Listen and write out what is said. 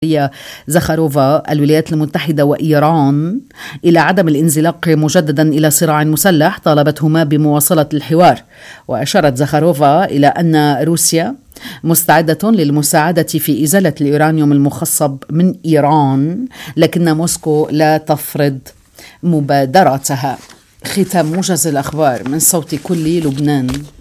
زخاروفا الولايات المتحدة وإيران إلى عدم الانزلاق مجددا إلى صراع مسلح طالبتهما بمواصلة الحوار. وأشارت زخاروفا إلى أن روسيا مستعدة للمساعدة في إزالة اليورانيوم المخصب من إيران، لكن موسكو لا تفرض مبادرتها. ختام موجز الأخبار من صوت كل لبنان.